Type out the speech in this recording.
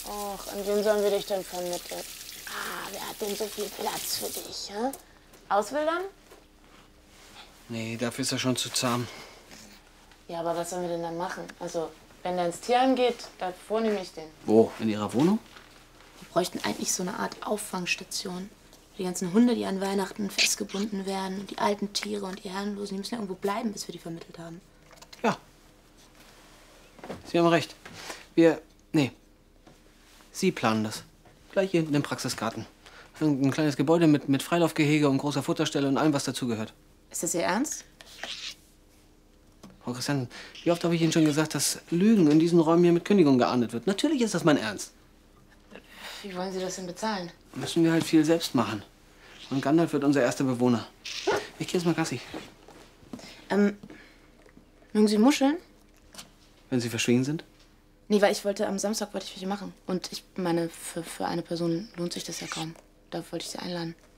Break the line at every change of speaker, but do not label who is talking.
Och, an wen sollen wir dich denn vermitteln? Ah, wer hat denn so viel Platz für dich, hä? Auswildern?
Nee, dafür ist er schon zu zahm.
Ja, aber was sollen wir denn dann machen? Also, wenn der ins Tierheim geht, davor nehme ich den.
Wo? In Ihrer Wohnung?
Wir bräuchten eigentlich so eine Art Auffangstation. Die ganzen Hunde, die an Weihnachten festgebunden werden, und die alten Tiere und die Herrenlosen, die müssen ja irgendwo bleiben, bis wir die vermittelt haben.
Ja. Sie haben recht. Nee. Sie planen das. Gleich hier in dem Praxisgarten. Ein kleines Gebäude mit Freilaufgehege und großer Futterstelle und allem, was dazugehört.
Ist das Ihr Ernst?
Frau Christian, wie oft habe ich Ihnen schon gesagt, dass Lügen in diesen Räumen hier mit Kündigung geahndet wird? Natürlich ist das mein Ernst.
Wie wollen Sie das denn bezahlen?
Müssen wir halt viel selbst machen. Und Gandalf wird unser erster Bewohner. Ich gehe jetzt mal Gassi.
Mögen Sie Muscheln?
Wenn Sie verschwiegen sind?
Nee, weil am Samstag wollte ich welche machen. Und ich meine, für eine Person lohnt sich das ja kaum. Da wollte ich Sie einladen.